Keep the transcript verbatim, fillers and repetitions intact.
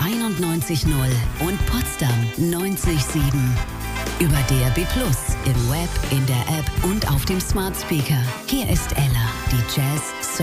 einundneunzig Komma null und Potsdam neunzig Komma sieben. Über D A B Plus, im Web, in der App und auf dem Smart Speaker. Hier ist Ella, die Jazz